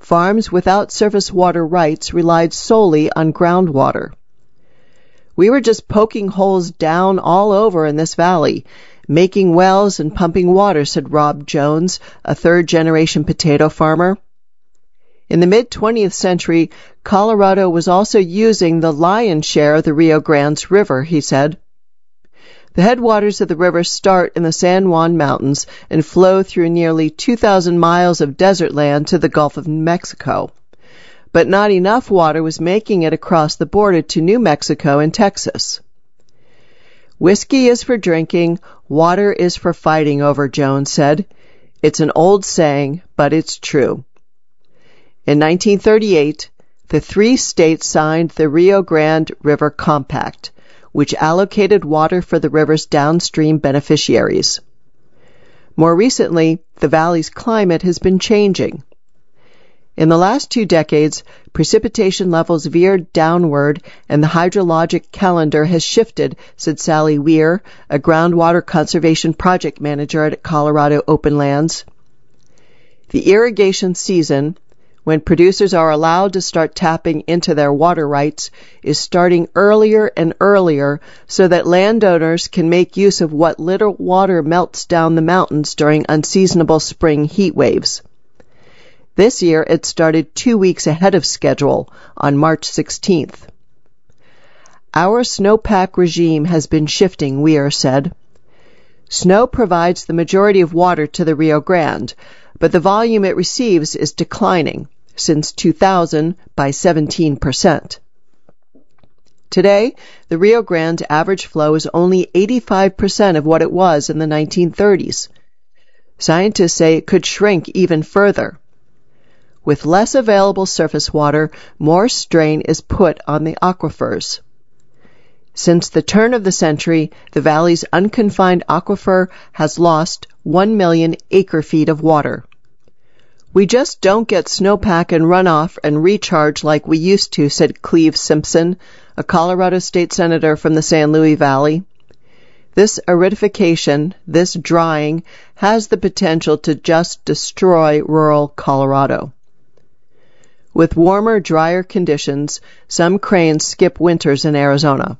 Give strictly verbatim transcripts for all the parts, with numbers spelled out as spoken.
farms without surface water rights relied solely on groundwater. We were just poking holes down all over in this valley, making wells and pumping water, said Rob Jones, a third-generation potato farmer. In the mid-twentieth century, Colorado was also using the lion's share of the Rio Grande River, he said. The headwaters of the river start in the San Juan Mountains and flow through nearly two thousand miles of desert land to the Gulf of Mexico. But not enough water was making it across the border to New Mexico and Texas. Whiskey is for drinking, water is for fighting over, Jones said. It's an old saying, but it's true. In nineteen thirty-eight, the three states signed the Rio Grande River Compact, which allocated water for the river's downstream beneficiaries. More recently, the valley's climate has been changing. In the last two decades, precipitation levels veered downward and the hydrologic calendar has shifted, said Sally Weir, a groundwater conservation project manager at Colorado Open Lands. The irrigation season, when producers are allowed to start tapping into their water rights, is starting earlier and earlier so that landowners can make use of what little water melts down the mountains during unseasonable spring heat waves. This year, it started two weeks ahead of schedule on March sixteenth. Our snowpack regime has been shifting, Weir said. Snow provides the majority of water to the Rio Grande, but the volume it receives is declining since two thousand by seventeen percent. Today, the Rio Grande average flow is only eighty-five percent of what it was in the nineteen thirties. Scientists say it could shrink even further. With less available surface water, more strain is put on the aquifers. Since the turn of the century, the valley's unconfined aquifer has lost one million acre-feet of water. We just don't get snowpack and runoff and recharge like we used to, said Cleve Simpson, a Colorado state senator from the San Luis Valley. This aridification, this drying, has the potential to just destroy rural Colorado. With warmer, drier conditions, some cranes skip winters in Arizona.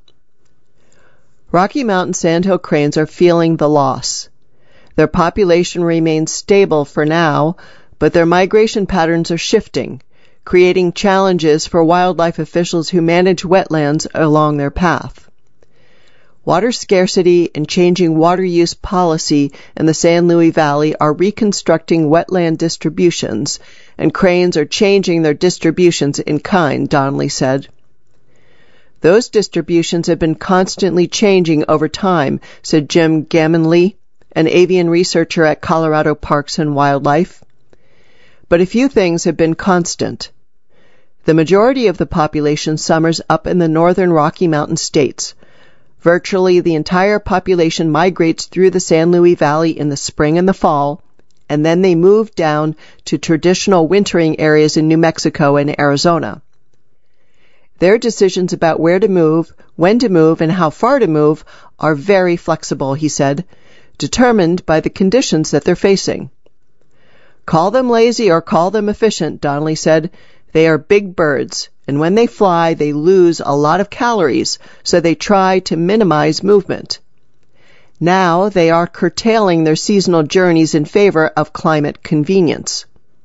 Rocky Mountain sandhill cranes are feeling the loss. Their population remains stable for now, but their migration patterns are shifting, creating challenges for wildlife officials who manage wetlands along their path. Water scarcity and changing water use policy in the San Luis Valley are reconstructing wetland distributions, and cranes are changing their distributions in kind, Donnelly said. Those distributions have been constantly changing over time, said Jim Gammonley, an avian researcher at Colorado Parks and Wildlife. But a few things have been constant. The majority of the population summers up in the northern Rocky Mountain states. Virtually the entire population migrates through the San Luis Valley in the spring and the fall, and then they move down to traditional wintering areas in New Mexico and Arizona. Their decisions about where to move, when to move, and how far to move are very flexible, he said, determined by the conditions that they're facing. Call them lazy or call them efficient, Donnelly said. They are big birds, and when they fly, they lose a lot of calories, so they try to minimize movement. Now they are curtailing their seasonal journeys in favor of climate convenience.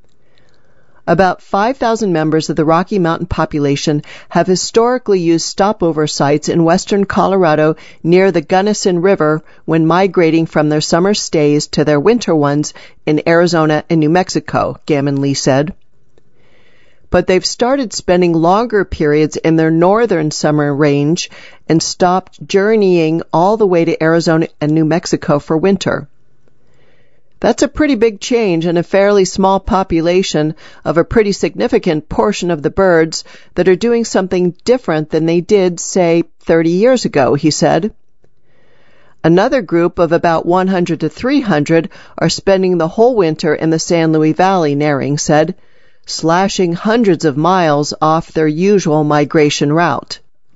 About five thousand members of the Rocky Mountain population have historically used stopover sites in western Colorado near the Gunnison River when migrating from their summer stays to their winter ones in Arizona and New Mexico, Gammonley said. But they've started spending longer periods in their northern summer range and stopped journeying all the way to Arizona and New Mexico for winter. That's a pretty big change in a fairly small population of a pretty significant portion of the birds that are doing something different than they did, say, thirty years ago, he said. Another group of about one hundred to three hundred are spending the whole winter in the San Luis Valley, Naring said, slashing hundreds of miles off their usual migration route.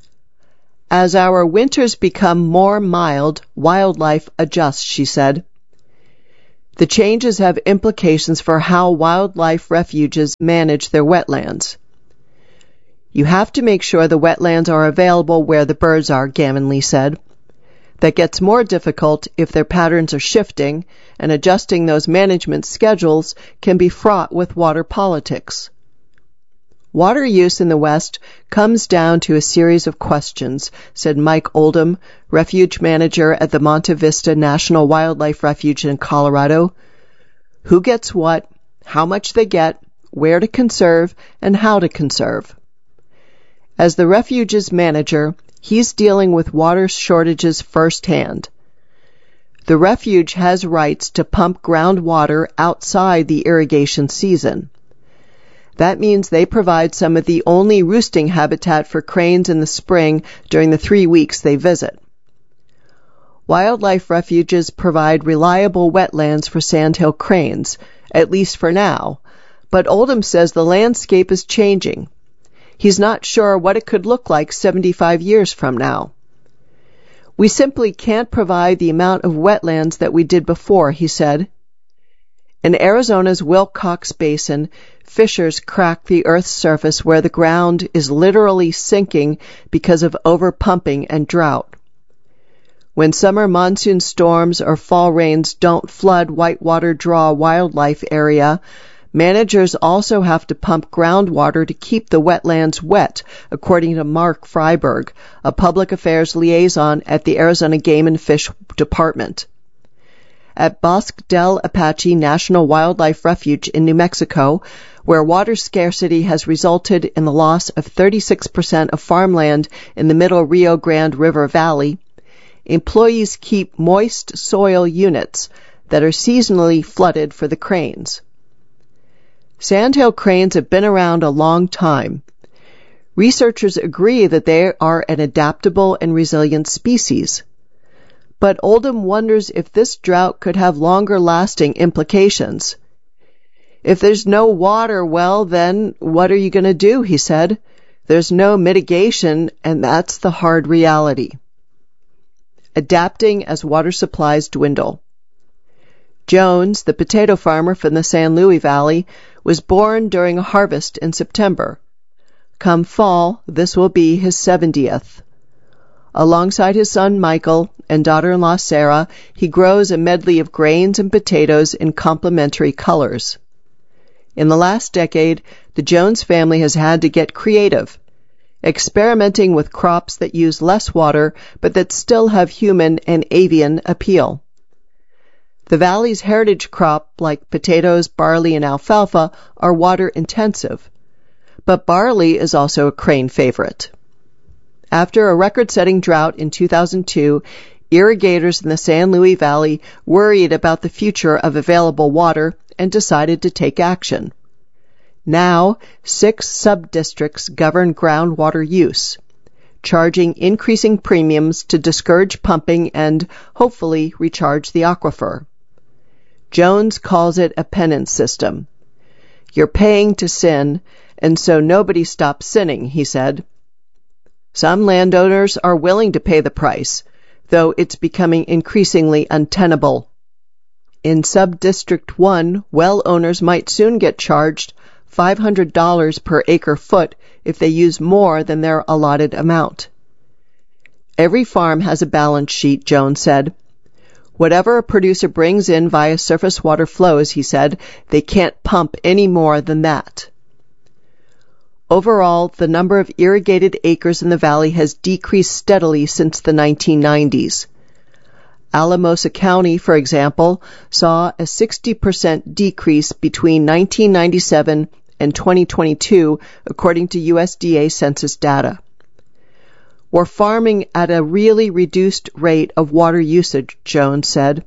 As our winters become more mild, wildlife adjusts, she said. The changes have implications for how wildlife refuges manage their wetlands. You have to make sure the wetlands are available where the birds are, Gammon Lee said. That gets more difficult if their patterns are shifting, and adjusting those management schedules can be fraught with water politics. Water use in the West comes down to a series of questions, said Mike Oldham, refuge manager at the Monte Vista National Wildlife Refuge in Colorado. Who gets what, how much they get, where to conserve, and how to conserve. As the refuge's manager, he's dealing with water shortages firsthand. The refuge has rights to pump groundwater outside the irrigation season. That means they provide some of the only roosting habitat for cranes in the spring during the three weeks they visit. Wildlife refuges provide reliable wetlands for sandhill cranes, at least for now, but Oldham says the landscape is changing. He's not sure what it could look like seventy-five years from now. We simply can't provide the amount of wetlands that we did before, he said. In Arizona's Wilcox Basin, fissures crack the Earth's surface where the ground is literally sinking because of overpumping and drought. When summer monsoon storms or fall rains don't flood Whitewater Draw Wildlife Area, managers also have to pump groundwater to keep the wetlands wet, according to Mark Freiberg, a public affairs liaison at the Arizona Game and Fish Department. At Bosque del Apache National Wildlife Refuge in New Mexico, where water scarcity has resulted in the loss of thirty-six percent of farmland in the middle Rio Grande River Valley, employees keep moist soil units that are seasonally flooded for the cranes. Sandhill cranes have been around a long time. Researchers agree that they are an adaptable and resilient species. But Oldham wonders if this drought could have longer-lasting implications. If there's no water, well, then what are you going to do, he said. There's no mitigation, and that's the hard reality. Adapting as water supplies dwindle. Jones, the potato farmer from the San Luis Valley, was born during a harvest in September. Come fall, this will be his seventieth. Alongside his son Michael and daughter-in-law Sarah, he grows a medley of grains and potatoes in complementary colors. In the last decade, the Jones family has had to get creative, experimenting with crops that use less water but that still have human and avian appeal. The valley's heritage crop, like potatoes, barley, and alfalfa, are water-intensive, but barley is also a crane favorite. After a record-setting drought in two thousand two, irrigators in the San Luis Valley worried about the future of available water and decided to take action. Now, six sub-districts govern groundwater use, charging increasing premiums to discourage pumping and, hopefully, recharge the aquifer. Jones calls it a penance system. You're paying to sin, and so nobody stops sinning, he said. Some landowners are willing to pay the price, though it's becoming increasingly untenable. In Sub-District one, well owners might soon get charged five hundred dollars per acre-foot if they use more than their allotted amount. Every farm has a balance sheet, Jones said. Whatever a producer brings in via surface water flows, he said, they can't pump any more than that. Overall, the number of irrigated acres in the valley has decreased steadily since the nineteen nineties. Alamosa County, for example, saw a sixty percent decrease between nineteen ninety-seven and twenty twenty-two, according to U S D A census data. We're farming at a really reduced rate of water usage, Jones said.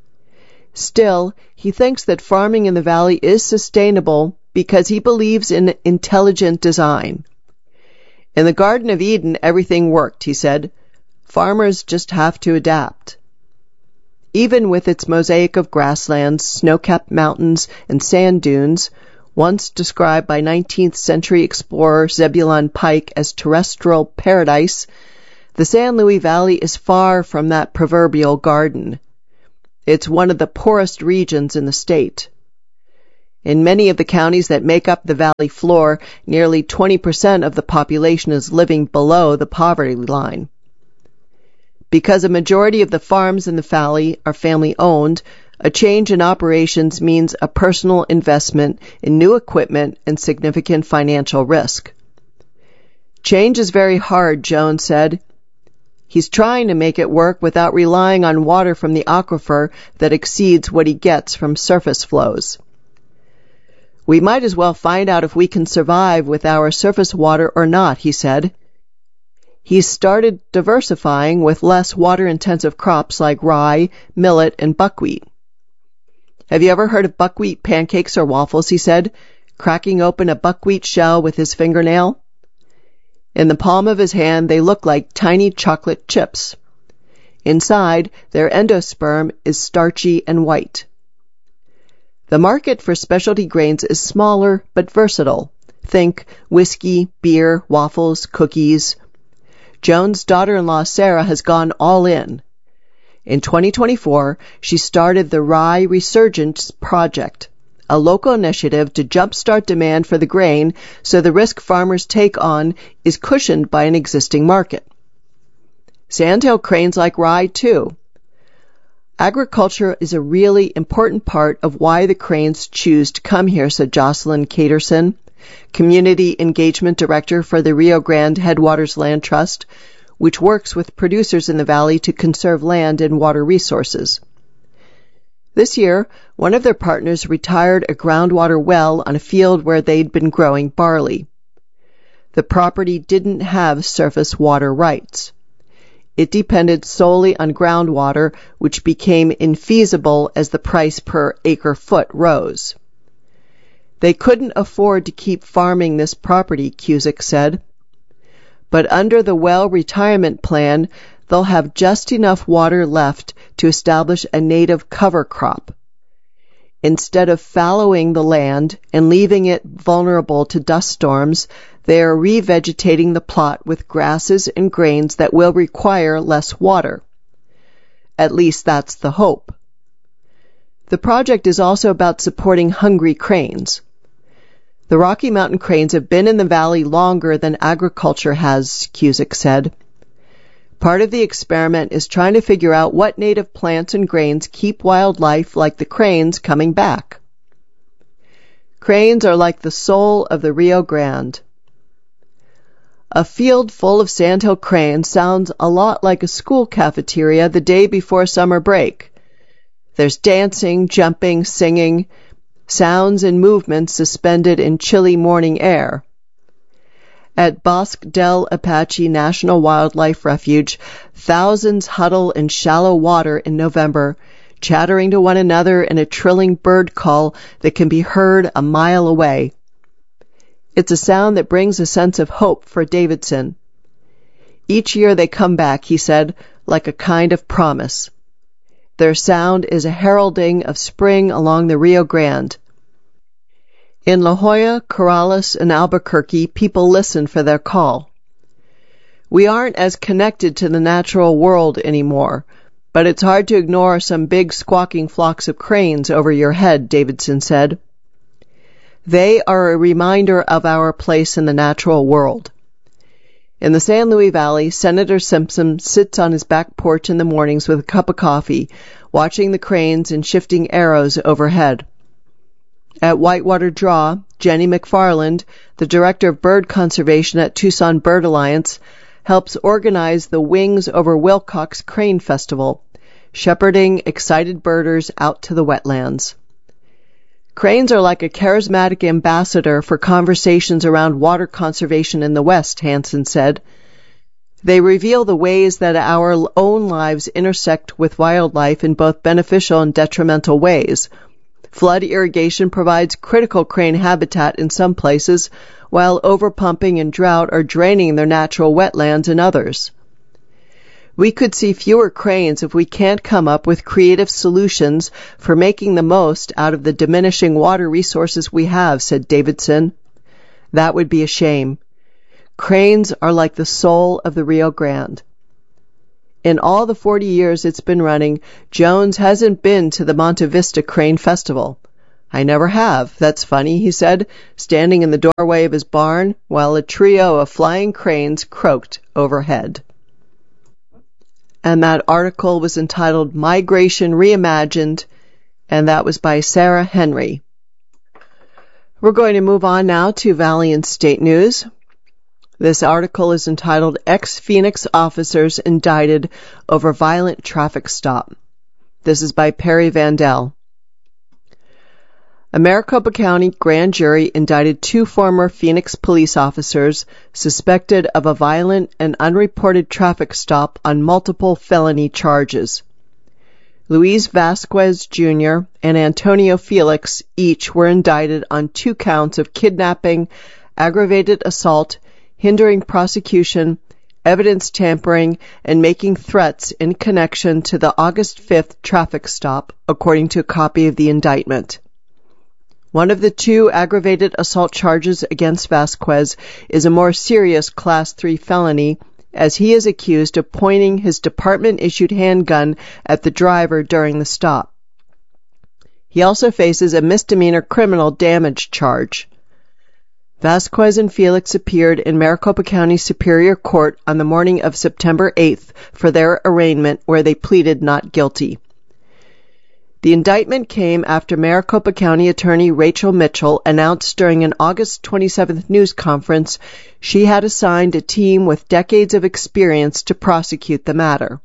Still, he thinks that farming in the valley is sustainable because he believes in intelligent design. In the Garden of Eden, everything worked, he said. Farmers just have to adapt. Even with its mosaic of grasslands, snow-capped mountains, and sand dunes, once described by nineteenth century explorer Zebulon Pike as terrestrial paradise, the San Luis Valley is far from that proverbial garden. It's one of the poorest regions in the state. In many of the counties that make up the valley floor, nearly twenty percent of the population is living below the poverty line. Because a majority of the farms in the valley are family-owned, a change in operations means a personal investment in new equipment and significant financial risk. Change is very hard, Jones said. He's trying to make it work without relying on water from the aquifer that exceeds what he gets from surface flows. We might as well find out if we can survive with our surface water or not, he said. He's started diversifying with less water-intensive crops like rye, millet, and buckwheat. Have you ever heard of buckwheat pancakes or waffles, he said, cracking open a buckwheat shell with his fingernail. In the palm of his hand, they look like tiny chocolate chips. Inside, their endosperm is starchy and white. The market for specialty grains is smaller but versatile. Think whiskey, beer, waffles, cookies. Jones' daughter-in-law Sarah has gone all in. In twenty twenty-four, she started the Rye Resurgence Project, a local initiative to jumpstart demand for the grain so the risk farmers take on is cushioned by an existing market. Sandhill cranes like rye, too. Agriculture is a really important part of why the cranes choose to come here, said Jocelyn Caterson, Community Engagement Director for the Rio Grande Headwaters Land Trust, which works with producers in the valley to conserve land and water resources. This year, one of their partners retired a groundwater well on a field where they'd been growing barley. The property didn't have surface water rights. It depended solely on groundwater, which became infeasible as the price per acre-foot rose. They couldn't afford to keep farming this property, Cusick said. But under the well retirement plan, they'll have just enough water left to establish a native cover crop. Instead of fallowing the land and leaving it vulnerable to dust storms, they are revegetating the plot with grasses and grains that will require less water. At least that's the hope. The project is also about supporting hungry cranes. The Rocky Mountain cranes have been in the valley longer than agriculture has, Cusick said. Part of the experiment is trying to figure out what native plants and grains keep wildlife like the cranes coming back. Cranes are like the soul of the Rio Grande. A field full of sandhill cranes sounds a lot like a school cafeteria the day before summer break. There's dancing, jumping, singing, sounds and movements suspended in chilly morning air. At Bosque del Apache National Wildlife Refuge, thousands huddle in shallow water in November, chattering to one another in a trilling bird call that can be heard a mile away. It's a sound that brings a sense of hope for Davidson. Each year they come back, he said, like a kind of promise. Their sound is a heralding of spring along the Rio Grande. In La Jolla, Corrales, and Albuquerque, people listen for their call. We aren't as connected to the natural world anymore, but it's hard to ignore some big squawking flocks of cranes over your head, Davidson said. They are a reminder of our place in the natural world. In the San Luis Valley, Senator Simpson sits on his back porch in the mornings with a cup of coffee, watching the cranes and shifting arrows overhead. At Whitewater Draw, Jenny McFarland, the director of bird conservation at Tucson Bird Alliance, helps organize the Wings Over Wilcox Crane Festival, shepherding excited birders out to the wetlands. Cranes are like a charismatic ambassador for conversations around water conservation in the West, Hansen said. They reveal the ways that our own lives intersect with wildlife in both beneficial and detrimental ways. Flood irrigation provides critical crane habitat in some places, while overpumping and drought are draining their natural wetlands in others. We could see fewer cranes if we can't come up with creative solutions for making the most out of the diminishing water resources we have, said Davidson. That would be a shame. Cranes are like the soul of the Rio Grande. In all the forty years it's been running, Jones hasn't been to the Monte Vista Crane Festival. I never have. That's funny, he said, standing in the doorway of his barn while a trio of flying cranes croaked overhead. And that article was entitled Migration Reimagined, and that was by Sarah Henry. We're going to move on now to Valiant State News. This article is entitled Ex-Phoenix Officers Indicted Over Violent Traffic Stop. This is by Perry Vandell. A Maricopa County grand jury indicted two former Phoenix police officers suspected of a violent and unreported traffic stop on multiple felony charges. Luis Vasquez Junior and Antonio Felix each were indicted on two counts of kidnapping, aggravated assault, hindering prosecution, evidence tampering, and making threats in connection to the August fifth traffic stop, according to a copy of the indictment. One of the two aggravated assault charges against Vasquez is a more serious Class three felony, as he is accused of pointing his department-issued handgun at the driver during the stop. He also faces a misdemeanor criminal damage charge. Vasquez and Felix appeared in Maricopa County Superior Court on the morning of September eighth for their arraignment, where they pleaded not guilty. The indictment came after Maricopa County Attorney Rachel Mitchell announced during an August twenty-seventh news conference she had assigned a team with decades of experience to prosecute the matter.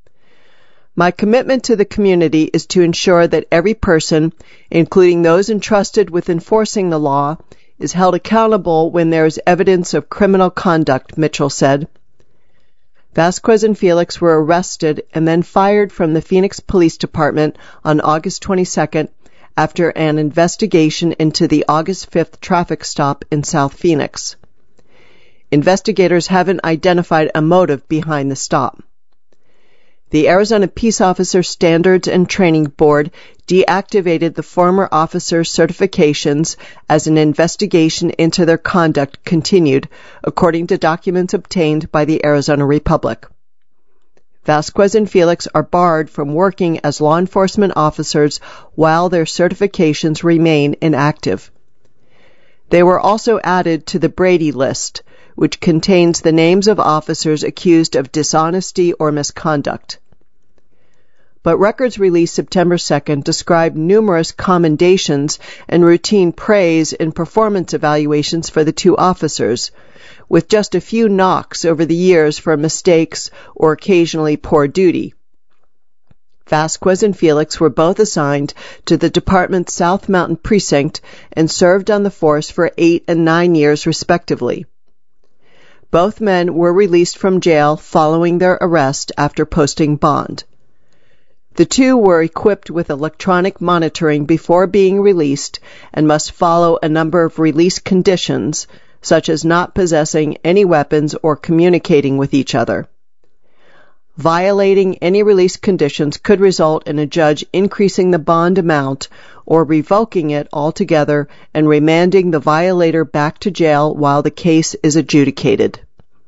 My commitment to the community is to ensure that every person, including those entrusted with enforcing the law, is held accountable when there is evidence of criminal conduct, Mitchell said. Vasquez and Felix were arrested and then fired from the Phoenix Police Department on August twenty-second after an investigation into the August fifth traffic stop in South Phoenix. Investigators haven't identified a motive behind the stop. The Arizona Peace Officer Standards and Training Board deactivated the former officers' certifications as an investigation into their conduct continued, according to documents obtained by the Arizona Republic. Vasquez and Felix are barred from working as law enforcement officers while their certifications remain inactive. They were also added to the Brady List, which contains the names of officers accused of dishonesty or misconduct. But records released September second described numerous commendations and routine praise in performance evaluations for the two officers, with just a few knocks over the years for mistakes or occasionally poor duty. Vasquez and Felix were both assigned to the department's South Mountain precinct and served on the force for eight and nine years respectively. Both men were released from jail following their arrest after posting bond. The two were equipped with electronic monitoring before being released and must follow a number of release conditions, such as not possessing any weapons or communicating with each other. Violating any release conditions could result in a judge increasing the bond amount or revoking it altogether and remanding the violator back to jail while the case is adjudicated.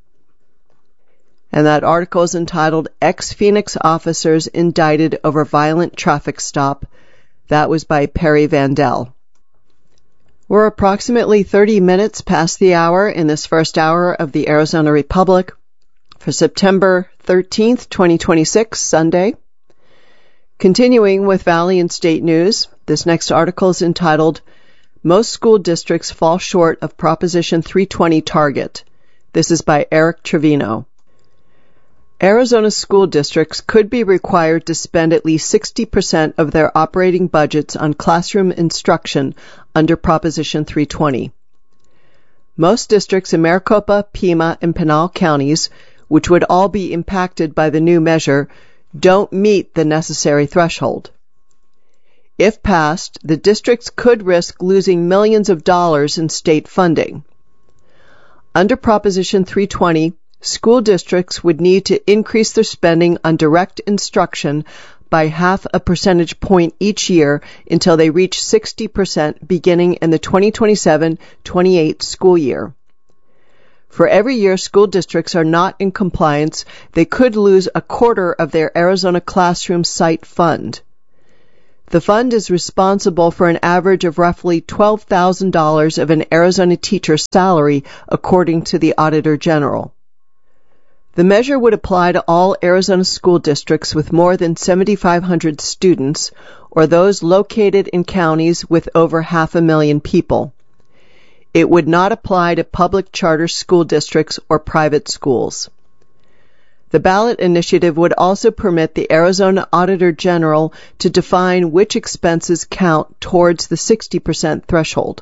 And that article is entitled Ex-Phoenix Officers Indicted Over Violent Traffic Stop. That was by Perry Vandell. We're approximately thirty minutes past the hour in this first hour of the Arizona Republic for September thirteenth, twenty twenty-six, Sunday. Continuing with Valley and State News, this next article is entitled Most School Districts Fall Short of Proposition three twenty Target. This is by Eric Trevino. Arizona school districts could be required to spend at least sixty percent of their operating budgets on classroom instruction under Proposition three twenty. Most districts in Maricopa, Pima, and Pinal counties, which would all be impacted by the new measure, don't meet the necessary threshold. If passed, the districts could risk losing millions of dollars in state funding. Under Proposition three twenty, school districts would need to increase their spending on direct instruction by half a percentage point each year until they reach sixty percent beginning in the twenty twenty-seven twenty-eight school year. For every year school districts are not in compliance, they could lose a quarter of their Arizona Classroom Site Fund. The fund is responsible for an average of roughly twelve thousand dollars of an Arizona teacher's salary, according to the Auditor General. The measure would apply to all Arizona school districts with more than seven thousand five hundred students, or those located in counties with over half a million people. It would not apply to public charter school districts or private schools. The ballot initiative would also permit the Arizona Auditor General to define which expenses count towards the sixty percent threshold.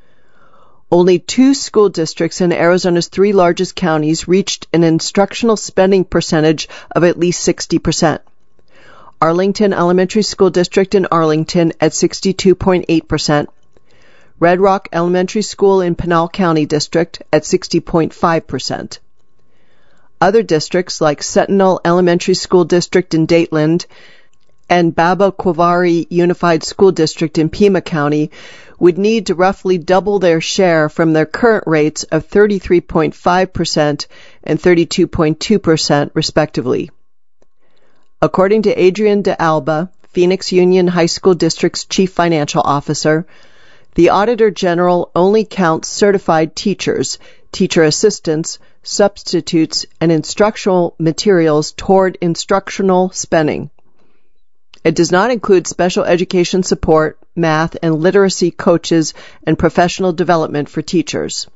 Only two school districts in Arizona's three largest counties reached an instructional spending percentage of at least sixty percent. Arlington Elementary School District in Arlington at sixty-two point eight percent, Red Rock Elementary School in Pinal County District at sixty point five percent. Other districts like Sentinel Elementary School District in Dateland and Baba Quavari Unified School District in Pima County would need to roughly double their share from their current rates of thirty-three point five percent and thirty-two point two percent respectively. According to Adrian de Alba, Phoenix Union High School District's Chief Financial Officer, the Auditor General only counts certified teachers, teacher assistants, substitutes, and instructional materials toward instructional spending. It does not include special education support, math, and literacy coaches, and professional development for teachers.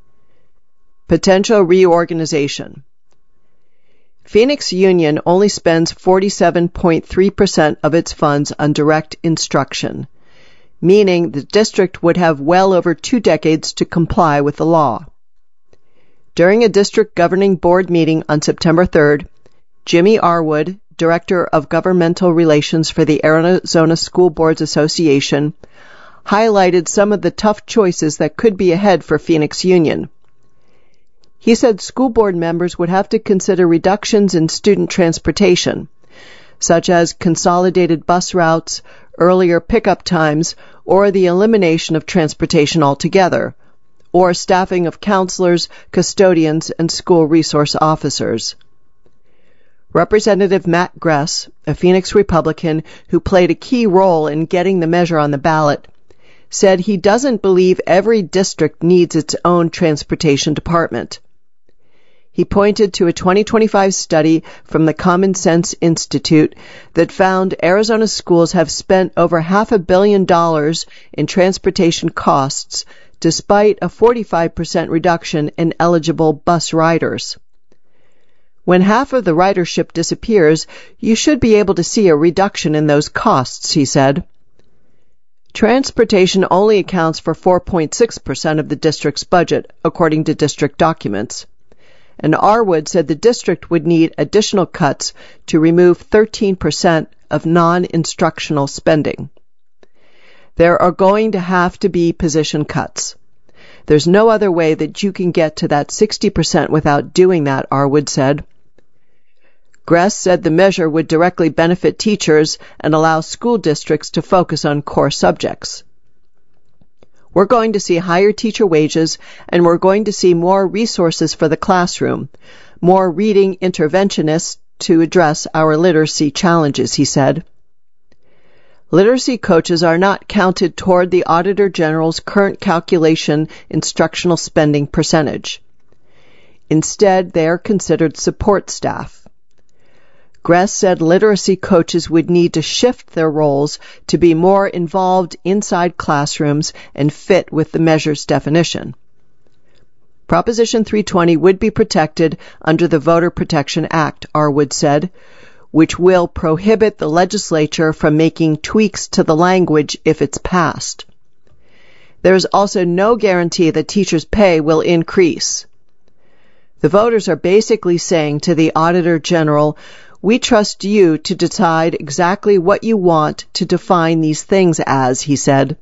Potential reorganization. Phoenix Union only spends forty-seven point three percent of its funds on direct instruction, meaning the district would have well over two decades to comply with the law. During a district governing board meeting on September third, Jimmy Arwood, Director of Governmental Relations for the Arizona School Boards Association, highlighted some of the tough choices that could be ahead for Phoenix Union. He said school board members would have to consider reductions in student transportation, such as consolidated bus routes, earlier pickup times, or the elimination of transportation altogether, or staffing of counselors, custodians, and school resource officers. Representative Matt Gress, a Phoenix Republican who played a key role in getting the measure on the ballot, said he doesn't believe every district needs its own transportation department. He pointed to a twenty twenty-five study from the Common Sense Institute that found Arizona schools have spent over half a billion dollars in transportation costs despite a forty-five percent reduction in eligible bus riders. When half of the ridership disappears, you should be able to see a reduction in those costs, he said. Transportation only accounts for four point six percent of the district's budget, according to district documents. And Arwood said the district would need additional cuts to remove thirteen percent of non-instructional spending. There are going to have to be position cuts. There's no other way that you can get to that sixty percent without doing that, Arwood said. Gress said the measure would directly benefit teachers and allow school districts to focus on core subjects. We're going to see higher teacher wages, and we're going to see more resources for the classroom, more reading interventionists to address our literacy challenges, he said. Literacy coaches are not counted toward the Auditor General's current calculation instructional spending percentage. Instead, they are considered support staff. Gress said literacy coaches would need to shift their roles to be more involved inside classrooms and fit with the measure's definition. Proposition three twenty would be protected under the Voter Protection Act, Arwood said, which will prohibit the legislature from making tweaks to the language if it's passed. There is also no guarantee that teachers' pay will increase. The voters are basically saying to the Auditor General, we trust you to decide exactly what you want to define these things as, he said.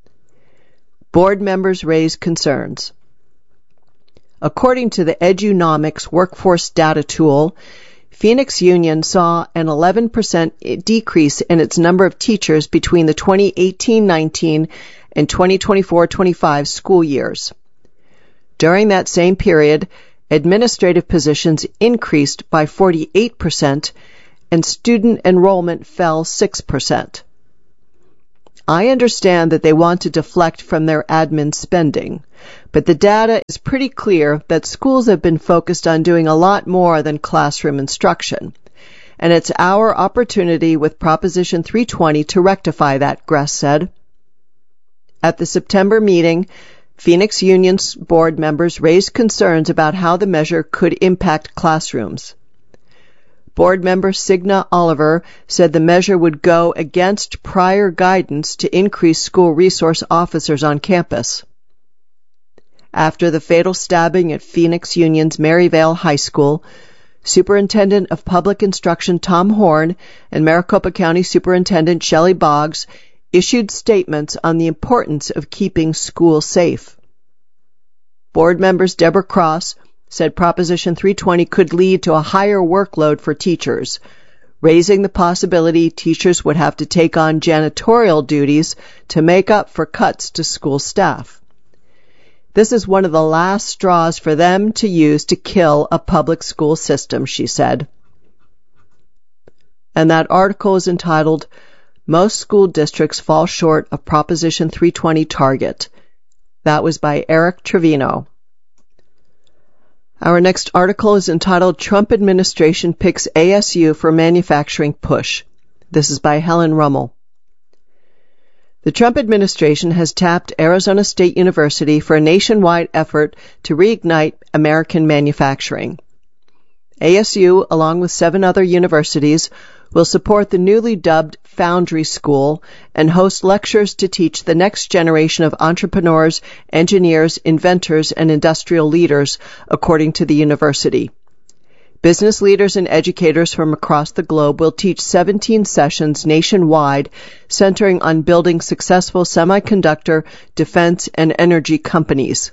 Board members raised concerns. According to the Edunomics workforce data tool, Phoenix Union saw an eleven percent decrease in its number of teachers between the twenty eighteen nineteen and twenty twenty-four twenty-five school years. During that same period, administrative positions increased by forty-eight percent and student enrollment fell six percent. I understand that they want to deflect from their admin spending, but the data is pretty clear that schools have been focused on doing a lot more than classroom instruction, and it's our opportunity with Proposition three twenty to rectify that, Gress said. At the September meeting, Phoenix Union's board members raised concerns about how the measure could impact classrooms. Board member Signa Oliver said the measure would go against prior guidance to increase school resource officers on campus. After the fatal stabbing at Phoenix Union's Maryvale High School, Superintendent of Public Instruction Tom Horn and Maricopa County Superintendent Shelley Boggs issued statements on the importance of keeping schools safe. Board members Deborah Cross said Proposition three twenty could lead to a higher workload for teachers, raising the possibility teachers would have to take on janitorial duties to make up for cuts to school staff. This is one of the last straws for them to use to kill a public school system, she said. And that article is entitled, Most School Districts Fall Short of Proposition three twenty Target. That was by Eric Trevino. Our next article is entitled Trump Administration Picks A S U for Manufacturing Push. This is by Helen Rummel. The Trump administration has tapped Arizona State University for a nationwide effort to reignite American manufacturing. A S U, along with seven other universities, will support the newly dubbed Foundry School and host lectures to teach the next generation of entrepreneurs, engineers, inventors, and industrial leaders, according to the university. Business leaders and educators from across the globe will teach seventeen sessions nationwide centering on building successful semiconductor, defense, and energy companies.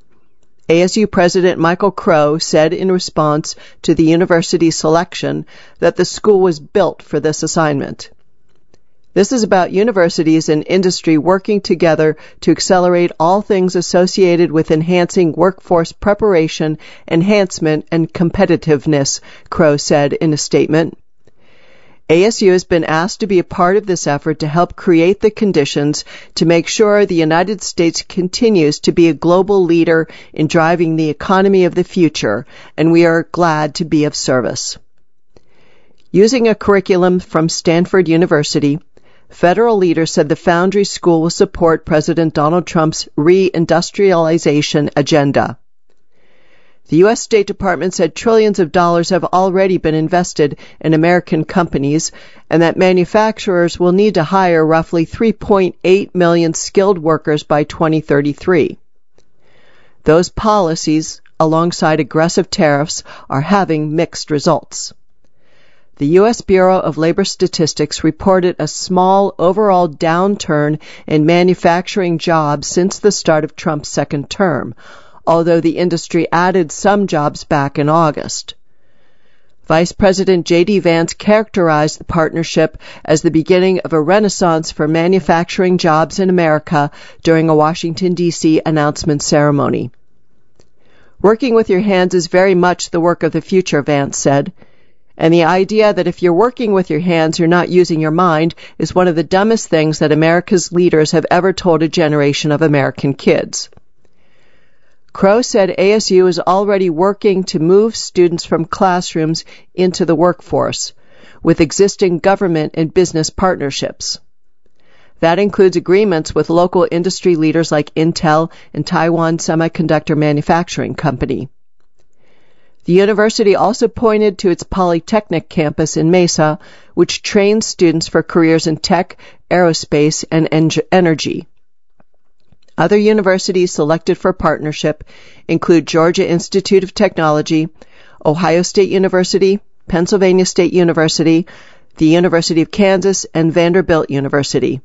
A S U President Michael Crow said in response to the university's selection that the school was built for this assignment. This is about universities and industry working together to accelerate all things associated with enhancing workforce preparation, enhancement, and competitiveness, Crow said in a statement. A S U has been asked to be a part of this effort to help create the conditions to make sure the United States continues to be a global leader in driving the economy of the future, and we are glad to be of service. Using a curriculum from Stanford University, federal leaders said the Foundry School will support President Donald Trump's re-industrialization agenda. The U S State Department said trillions of dollars have already been invested in American companies and that manufacturers will need to hire roughly three point eight million skilled workers by twenty thirty-three. Those policies, alongside aggressive tariffs, are having mixed results. The U S Bureau of Labor Statistics reported a small overall downturn in manufacturing jobs since the start of Trump's second term, although the industry added some jobs back in August. Vice President J D Vance characterized the partnership as the beginning of a renaissance for manufacturing jobs in America during a Washington, D C announcement ceremony. Working with your hands is very much the work of the future, Vance said. And the idea that if you're working with your hands, you're not using your mind is one of the dumbest things that America's leaders have ever told a generation of American kids. Crow said A S U is already working to move students from classrooms into the workforce, with existing government and business partnerships. That includes agreements with local industry leaders like Intel and Taiwan Semiconductor Manufacturing Company. The university also pointed to its Polytechnic campus in Mesa, which trains students for careers in tech, aerospace, and en- energy. Other universities selected for partnership include Georgia Institute of Technology, Ohio State University, Pennsylvania State University, the University of Kansas, and Vanderbilt University.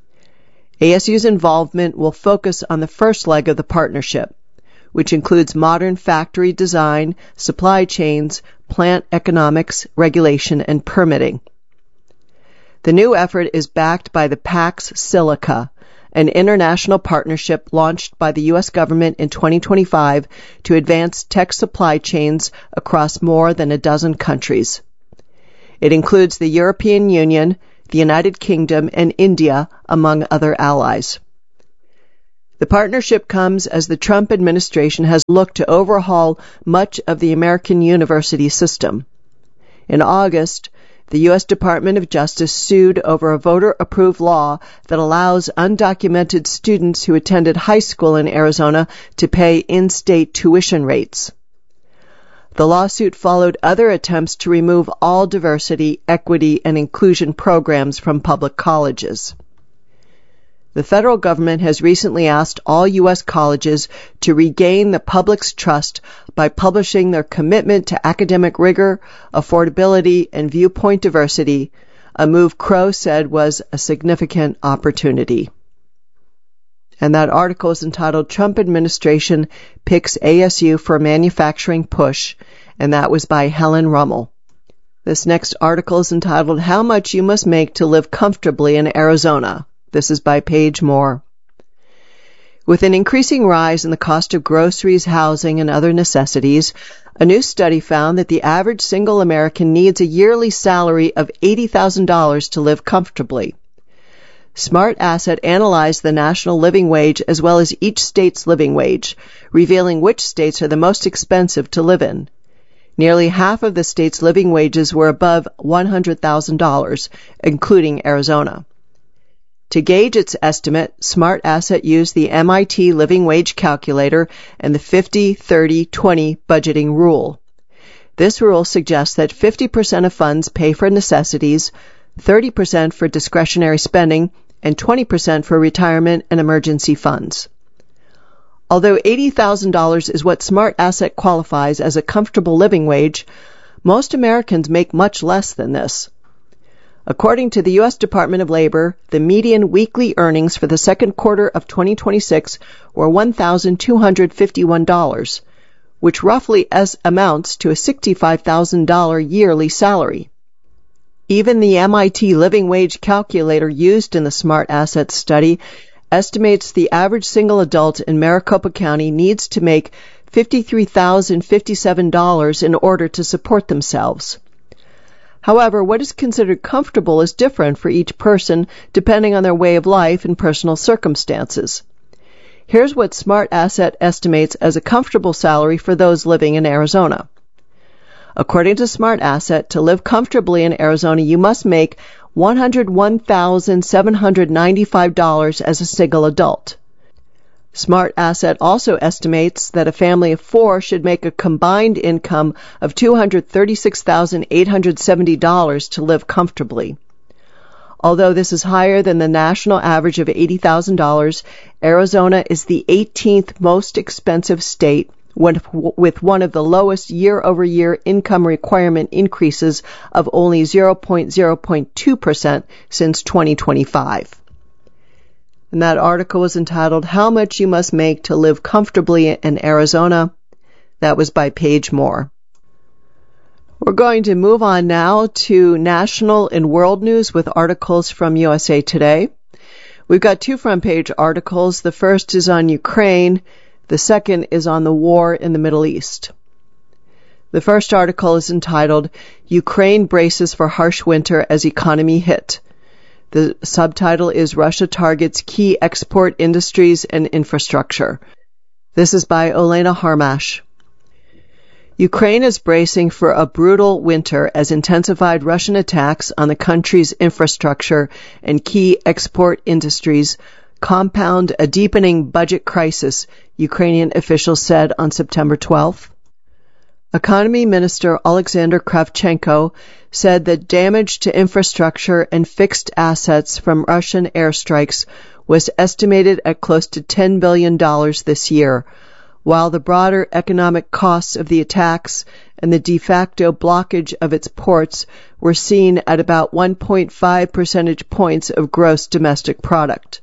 A S U's involvement will focus on the first leg of the partnership, which includes modern factory design, supply chains, plant economics, regulation, and permitting. The new effort is backed by the Pax Silica, an international partnership launched by the U S government in twenty twenty-five to advance tech supply chains across more than a dozen countries. It includes the European Union, the United Kingdom, and India, among other allies. The partnership comes as the Trump administration has looked to overhaul much of the American university system. In August, the U S Department of Justice sued over a voter-approved law that allows undocumented students who attended high school in Arizona to pay in-state tuition rates. The lawsuit followed other attempts to remove all diversity, equity, and inclusion programs from public colleges. The federal government has recently asked all U S colleges to regain the public's trust by publishing their commitment to academic rigor, affordability, and viewpoint diversity, a move Crow said was a significant opportunity. And that article is entitled Trump Administration Picks A S U for Manufacturing Push, and that was by Helen Rummel. This next article is entitled How Much You Must Make to Live Comfortably in Arizona. This is by Paige Moore. With an increasing rise in the cost of groceries, housing, and other necessities, a new study found that the average single American needs a yearly salary of eighty thousand dollars to live comfortably. Smart Asset analyzed the national living wage as well as each state's living wage, revealing which states are the most expensive to live in. Nearly half of the state's living wages were above one hundred thousand dollars, including Arizona. To gauge its estimate, Smart Asset used the M I T Living Wage Calculator and the fifty thirty twenty budgeting rule. This rule suggests that fifty percent of funds pay for necessities, thirty percent for discretionary spending, and twenty percent for retirement and emergency funds. Although eighty thousand dollars is what Smart Asset qualifies as a comfortable living wage, most Americans make much less than this. According to the U S Department of Labor, the median weekly earnings for the second quarter of twenty twenty-six were one thousand two hundred fifty-one dollars, which roughly as amounts to a sixty-five thousand dollars yearly salary. Even the M I T Living Wage Calculator used in the Smart Asset study estimates the average single adult in Maricopa County needs to make fifty-three thousand fifty-seven dollars in order to support themselves. However, what is considered comfortable is different for each person depending on their way of life and personal circumstances. Here's what Smart Asset estimates as a comfortable salary for those living in Arizona. According to Smart Asset, to live comfortably in Arizona, you must make one hundred one thousand seven hundred ninety-five dollars as a single adult. Smart Asset also estimates that a family of four should make a combined income of two hundred thirty-six thousand eight hundred seventy dollars to live comfortably. Although this is higher than the national average of eighty thousand dollars, Arizona is the eighteenth most expensive state with one of the lowest year-over-year income requirement increases of only zero point zero two percent since twenty twenty-five. And that article was entitled, How Much You Must Make to Live Comfortably in Arizona. That was by Paige Moore. We're going to move on now to national and world news with articles from U S A Today. We've got two front-page articles. The first is on Ukraine. The second is on the war in the Middle East. The first article is entitled, Ukraine Braces for Harsh Winter as Economy Hit. The subtitle is Russia Targets Key Export Industries and Infrastructure. This is by Olena Harmash. Ukraine is bracing for a brutal winter as intensified Russian attacks on the country's infrastructure and key export industries compound a deepening budget crisis, Ukrainian officials said on September twelfth. Economy Minister Alexander Kravchenko said that damage to infrastructure and fixed assets from Russian airstrikes was estimated at close to ten billion dollars this year, while the broader economic costs of the attacks and the de facto blockage of its ports were seen at about one point five percentage points of gross domestic product.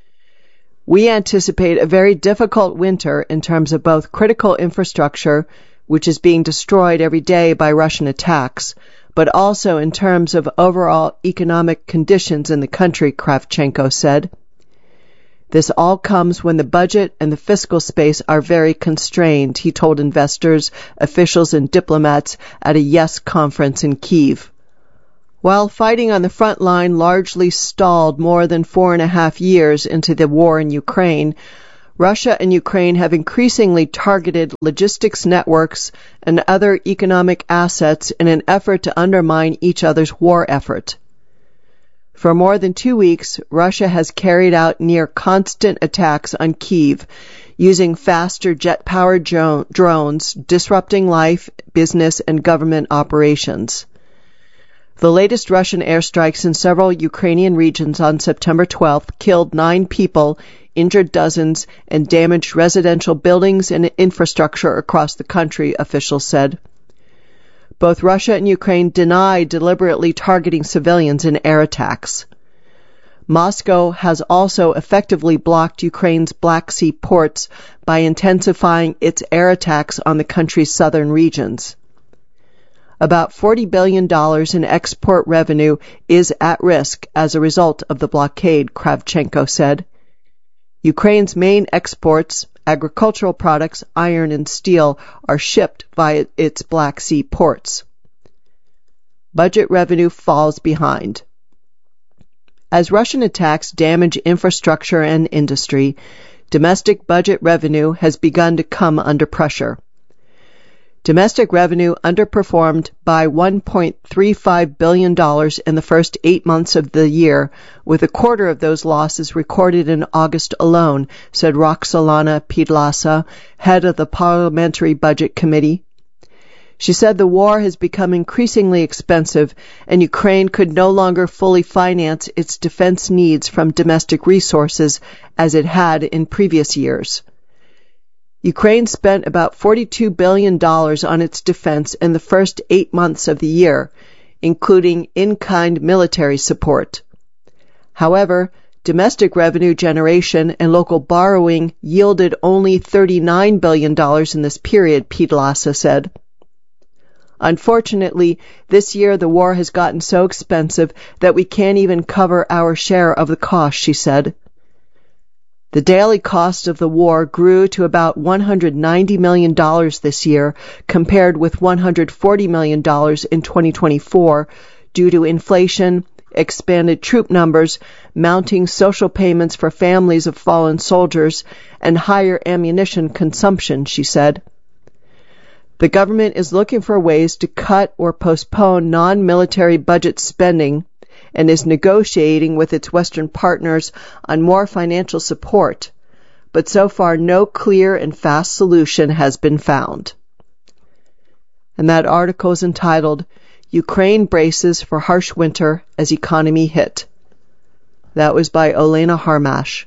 We anticipate a very difficult winter in terms of both critical infrastructure, which is being destroyed every day by Russian attacks, but also in terms of overall economic conditions in the country, Kravchenko said. This all comes when the budget and the fiscal space are very constrained, he told investors, officials, and diplomats at a YES conference in Kyiv. While fighting on the front line largely stalled more than four and a half years into the war in Ukraine, Russia and Ukraine have increasingly targeted logistics networks and other economic assets in an effort to undermine each other's war effort. For more than two weeks, Russia has carried out near constant attacks on Kyiv, using faster jet-powered dro- drones, disrupting life, business, and government operations. The latest Russian airstrikes in several Ukrainian regions on September twelfth killed nine people, injured dozens, and damaged residential buildings and infrastructure across the country, officials said. Both Russia and Ukraine deny deliberately targeting civilians in air attacks. Moscow has also effectively blocked Ukraine's Black Sea ports by intensifying its air attacks on the country's southern regions. About forty billion dollars in export revenue is at risk as a result of the blockade, Kravchenko said. Ukraine's main exports, agricultural products, iron and steel, are shipped via its Black Sea ports. Budget revenue falls behind. As Russian attacks damage infrastructure and industry, domestic budget revenue has begun to come under pressure. Domestic revenue underperformed by one point three five billion dollars in the first eight months of the year, with a quarter of those losses recorded in August alone, said Roxolana Pidlasa, head of the Parliamentary Budget Committee. She said the war has become increasingly expensive, and Ukraine could no longer fully finance its defense needs from domestic resources as it had in previous years. Ukraine spent about forty-two billion dollars on its defense in the first eight months of the year, including in-kind military support. However, domestic revenue generation and local borrowing yielded only thirty-nine billion dollars in this period, Pidlasa said. Unfortunately, this year the war has gotten so expensive that we can't even cover our share of the cost, she said. The daily cost of the war grew to about one hundred ninety million dollars this year, compared with one hundred forty million dollars in twenty twenty-four, due to inflation, expanded troop numbers, mounting social payments for families of fallen soldiers, and higher ammunition consumption, she said. The government is looking for ways to cut or postpone non-military budget spending and is negotiating with its Western partners on more financial support, but so far no clear and fast solution has been found. And that article is entitled, Ukraine Braces for Harsh Winter as Economy Hit. That was by Olena Harmash.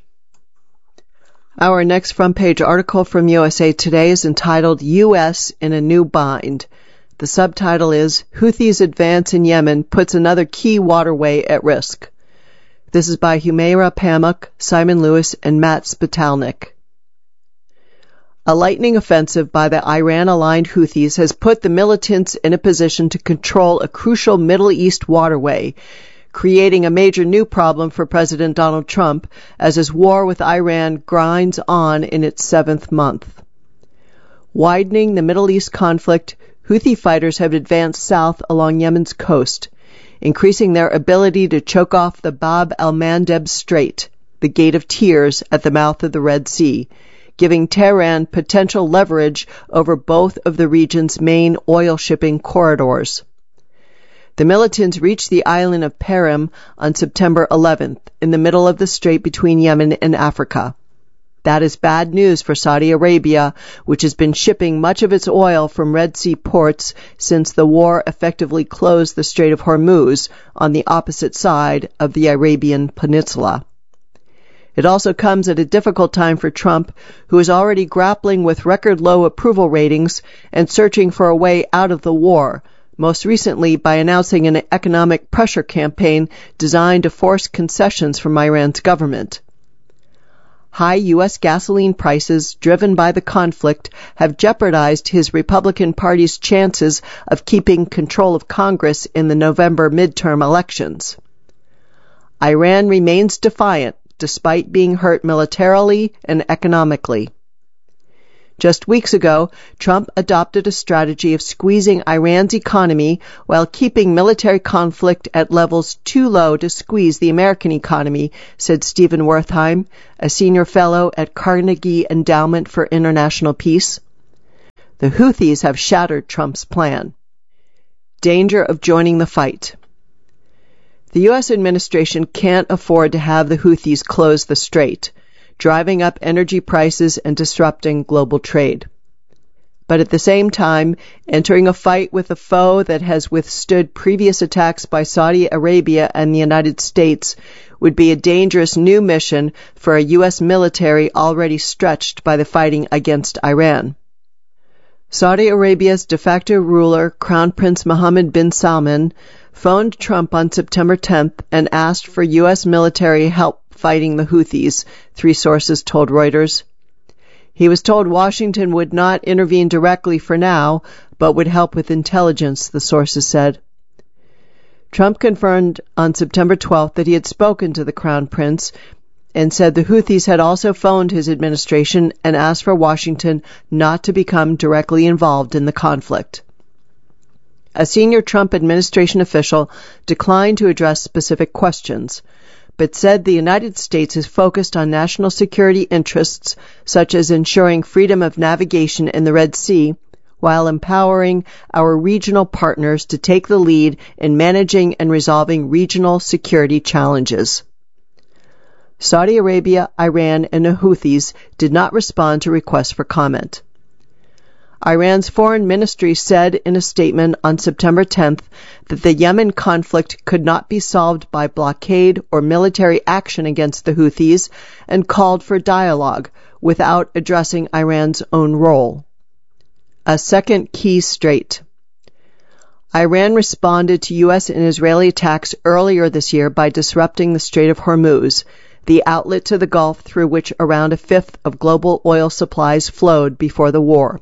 Our next front-page article from U S A Today is entitled, U S in a New Bind. The subtitle is, Houthis' Advance in Yemen Puts Another Key Waterway at Risk. This is by Humaira Pamuk, Simon Lewis, and Matt Spitalnik. A lightning offensive by the Iran-aligned Houthis has put the militants in a position to control a crucial Middle East waterway, creating a major new problem for President Donald Trump as his war with Iran grinds on in its seventh month. Widening the Middle East conflict, Houthi fighters have advanced south along Yemen's coast, increasing their ability to choke off the Bab el-Mandeb Strait, the Gate of Tears at the mouth of the Red Sea, giving Tehran potential leverage over both of the region's main oil shipping corridors. The militants reached the island of Perim on September eleventh, in the middle of the strait between Yemen and Africa. That is bad news for Saudi Arabia, which has been shipping much of its oil from Red Sea ports since the war effectively closed the Strait of Hormuz on the opposite side of the Arabian Peninsula. It also comes at a difficult time for Trump, who is already grappling with record-low approval ratings and searching for a way out of the war, most recently by announcing an economic pressure campaign designed to force concessions from Iran's government. High U S gasoline prices, driven by the conflict, have jeopardized his Republican Party's chances of keeping control of Congress in the November midterm elections. Iran remains defiant, despite being hurt militarily and economically. Just weeks ago, Trump adopted a strategy of squeezing Iran's economy while keeping military conflict at levels too low to squeeze the American economy, said Stephen Wertheim, a senior fellow at Carnegie Endowment for International Peace. The Houthis have shattered Trump's plan. Danger of joining the fight. The U S administration can't afford to have the Houthis close the strait, driving up energy prices and disrupting global trade. But at the same time, entering a fight with a foe that has withstood previous attacks by Saudi Arabia and the United States would be a dangerous new mission for a U S military already stretched by the fighting against Iran. Saudi Arabia's de facto ruler, Crown Prince Mohammed bin Salman, phoned Trump on September tenth and asked for U S military help fighting the Houthis, three sources told Reuters. He was told Washington would not intervene directly for now, but would help with intelligence, the sources said. Trump confirmed on September twelfth that he had spoken to the Crown Prince and said the Houthis had also phoned his administration and asked for Washington not to become directly involved in the conflict. A senior Trump administration official declined to address specific questions, but said the United States is focused on national security interests such as ensuring freedom of navigation in the Red Sea, while empowering our regional partners to take the lead in managing and resolving regional security challenges. Saudi Arabia, Iran, and the Houthis did not respond to requests for comment. Iran's foreign ministry said in a statement on September tenth that the Yemen conflict could not be solved by blockade or military action against the Houthis and called for dialogue without addressing Iran's own role. A second key strait. Iran responded to U S and Israeli attacks earlier this year by disrupting the Strait of Hormuz, the outlet to the Gulf through which around a fifth of global oil supplies flowed before the war.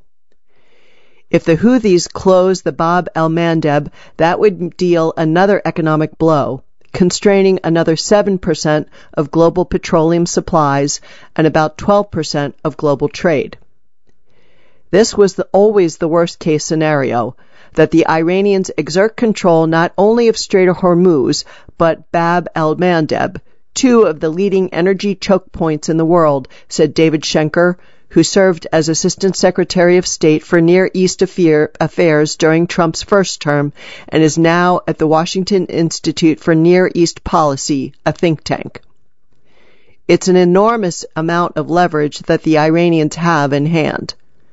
If the Houthis close the Bab el-Mandeb, that would deal another economic blow, constraining another seven percent of global petroleum supplies and about twelve percent of global trade. This was the, always the worst-case scenario, that the Iranians exert control not only of Strait of Hormuz, but Bab el-Mandeb, two of the leading energy choke points in the world, said David Schenker, who served as Assistant Secretary of State for Near East Affairs during Trump's first term and is now at the Washington Institute for Near East Policy, a think tank. It's an enormous amount of leverage that the Iranians have in hand.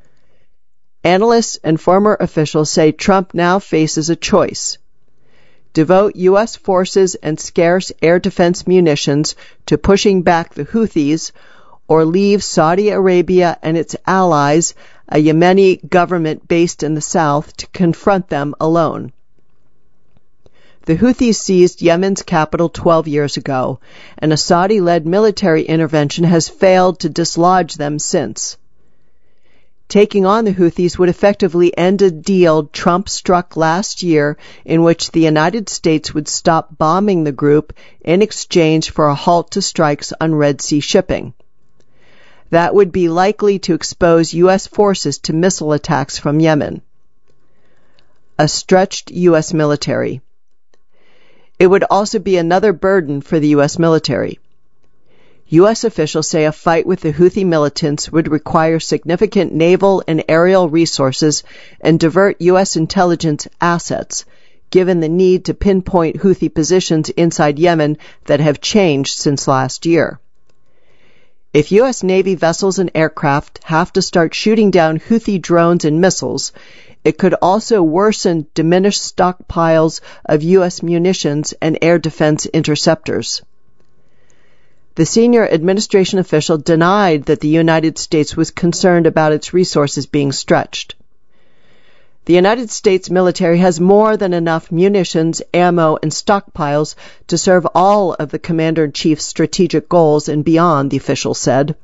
Analysts and former officials say Trump now faces a choice. Devote U S forces and scarce air defense munitions to pushing back the Houthis, or leave Saudi Arabia and its allies, a Yemeni government based in the south, to confront them alone. The Houthis seized Yemen's capital twelve years ago, and a Saudi-led military intervention has failed to dislodge them since. Taking on the Houthis would effectively end a deal Trump struck last year in which the United States would stop bombing the group in exchange for a halt to strikes on Red Sea shipping. That would be likely to expose U S forces to missile attacks from Yemen. A stretched U S military. It would also be another burden for the U S military. U S officials say a fight with the Houthi militants would require significant naval and aerial resources and divert U S intelligence assets, given the need to pinpoint Houthi positions inside Yemen that have changed since last year. If U S Navy vessels and aircraft have to start shooting down Houthi drones and missiles, it could also worsen diminished stockpiles of U S munitions and air defense interceptors. The senior administration official denied that the United States was concerned about its resources being stretched. The United States military has more than enough munitions, ammo, and stockpiles to serve all of the Commander-in-Chief's strategic goals and beyond, the official said.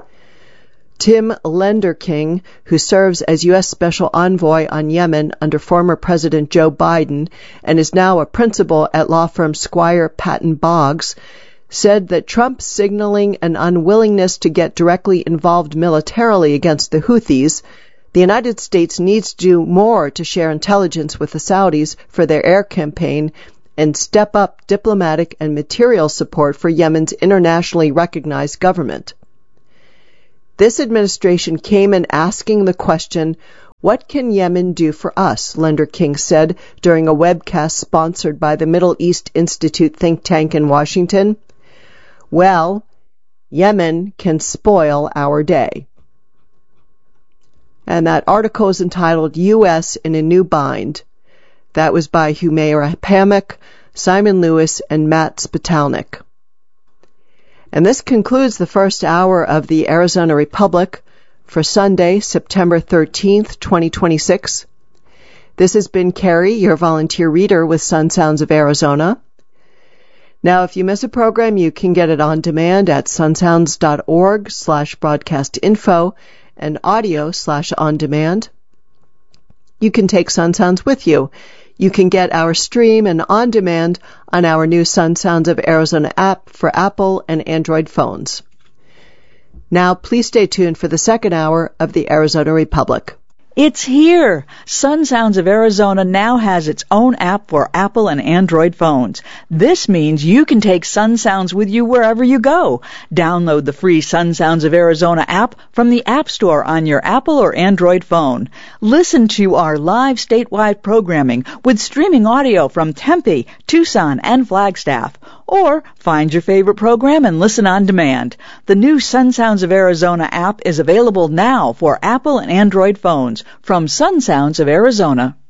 Tim Lenderking, who serves as U S Special Envoy on Yemen under former President Joe Biden and is now a principal at law firm Squire Patton Boggs, said that Trump signaling an unwillingness to get directly involved militarily against the Houthis, the United States needs to do more to share intelligence with the Saudis for their air campaign and step up diplomatic and material support for Yemen's internationally recognized government. This administration came in asking the question, "What can Yemen do for us?" Lender King said during a webcast sponsored by the Middle East Institute think tank in Washington. Well, Yemen can spoil our day. And that article is entitled U S in a New Bind. That was by Humaira Pamek, Simon Lewis, and Matt Spitalnik. And this concludes the first hour of the Arizona Republic for Sunday, September thirteenth, twenty twenty-six. This has been Carrie, your volunteer reader with Sun Sounds of Arizona. Now, if you miss a program, you can get it on demand at sunsounds.org slash broadcast info and audio slash on demand. You can take Sun Sounds with you. You can get our stream and on demand on our new Sun Sounds of Arizona app for Apple and Android phones. Now, please stay tuned for the second hour of the Arizona Republic. It's here! Sun Sounds of Arizona now has its own app for Apple and Android phones. This means you can take Sun Sounds with you wherever you go. Download the free Sun Sounds of Arizona app from the App Store on your Apple or Android phone. Listen to our live statewide programming with streaming audio from Tempe, Tucson, and Flagstaff. Or find your favorite program and listen on demand. The new Sun Sounds of Arizona app is available now for Apple and Android phones from Sun Sounds of Arizona.